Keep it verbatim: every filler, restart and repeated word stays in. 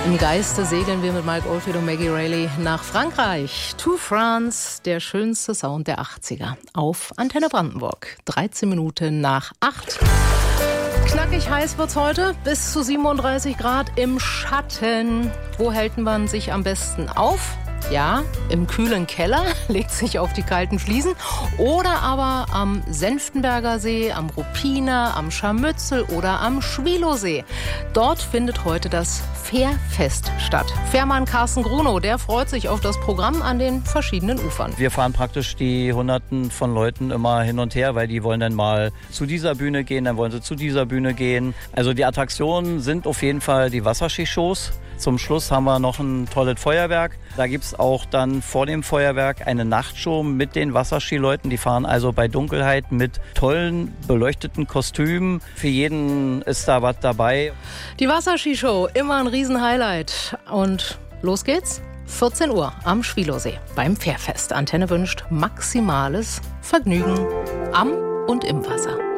Im Geiste segeln wir mit Mike Oldfield und Maggie Reilly nach Frankreich. To France, der schönste Sound der achtziger. Auf Antenne Brandenburg. dreizehn Minuten nach acht. Knackig heiß wird's heute, bis zu siebenunddreißig Grad im Schatten. Wo hält man sich am besten auf? Ja, im kühlen Keller, legt sich auf die kalten Fliesen. Oder aber am Senftenberger See, am Ruppiner, am Scharmützel oder am Schwilowsee. Dort findet heute das Fährfest statt. Fährmann Carsten Grunow, der freut sich auf das Programm an den verschiedenen Ufern. Wir fahren praktisch die Hunderten von Leuten immer hin und her, weil die wollen dann mal zu dieser Bühne gehen, dann wollen sie zu dieser Bühne gehen. Also die Attraktionen sind auf jeden Fall die Wasserskishows. Zum Schluss haben wir noch ein tolles Feuerwerk. Da gibt es auch dann vor dem Feuerwerk eine Nachtshow mit den Wasserskileuten. Die fahren also bei Dunkelheit mit tollen, beleuchteten Kostümen. Für jeden ist da was dabei. Die Wasserskishow, immer ein Riesenhighlight. Und los geht's. vierzehn Uhr am Schwilowsee beim Fährfest. Antenne wünscht maximales Vergnügen am und im Wasser.